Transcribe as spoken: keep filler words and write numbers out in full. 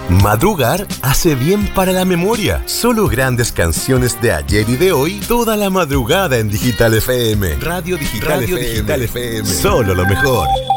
Madrugar hace bien para la memoria. Solo grandes canciones de ayer y de hoy, toda la madrugada en Digital F M. Radio Digital, Radio F M. Digital F M. Solo lo mejor.